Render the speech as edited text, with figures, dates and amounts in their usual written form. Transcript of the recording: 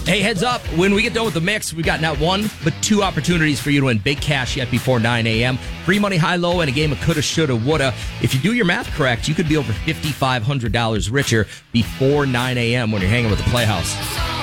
Hey, heads up. When we get done with the mix, we've got not one, but two opportunities for you to win big cash yet before 9 a.m. Free money high-low and a game of coulda, shoulda, woulda. If you do your math correct, you could be over $5,500 richer before 9 a.m. when you're hanging with the Playhouse.